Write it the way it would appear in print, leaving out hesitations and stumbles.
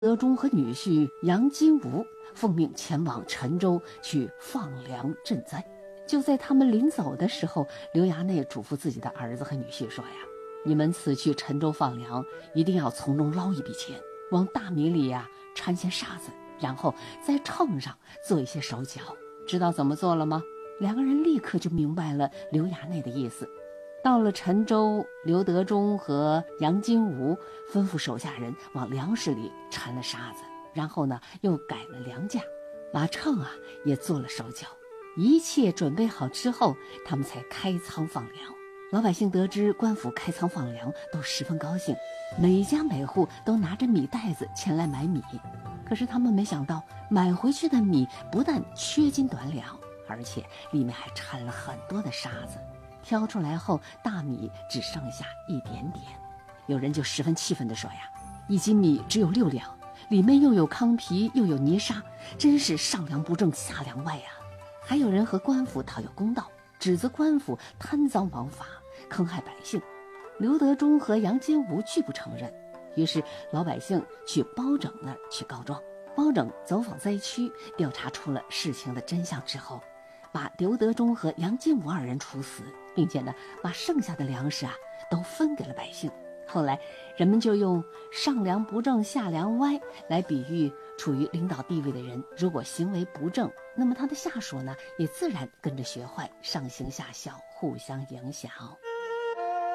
德忠和女婿杨金吾奉命前往陈州去放粮赈灾。就在他们临走的时候，刘衙内嘱咐自己的儿子和女婿说呀：“你们此去陈州放粮，一定要从中捞一笔钱，往大米里掺些沙子，然后在秤上做一些手脚。知道怎么做了吗？”两个人立刻就明白了刘衙内的意思。到了陈州，刘德忠和杨金吾吩咐手下人往粮食里掺了沙子，然后呢又改了粮价，把秤也做了手脚。一切准备好之后，他们才开仓放粮。老百姓得知官府开仓放粮，都十分高兴，每家每户都拿着米袋子前来买米。可是他们没想到，买回去的米不但缺斤短两，而且里面还掺了很多的沙子。挑出来后，大米只剩下一点点。有人就十分气愤地说呀：“一斤米只有6两，里面又有糠皮又有泥沙，真是上梁不正下梁歪呀！”还有人和官府讨要公道，指责官府贪赃枉法，坑害百姓。刘德忠和杨金吾拒不承认，于是老百姓去包拯那儿去告状。包拯走访灾区，调查出了事情的真相之后，把刘德忠和杨金吾2人处死，并且呢，把剩下的粮食都分给了百姓。后来人们就用上梁不正下梁歪来比喻处于领导地位的人，如果行为不正，那么他的下属呢也自然跟着学坏，上行下效，互相影响。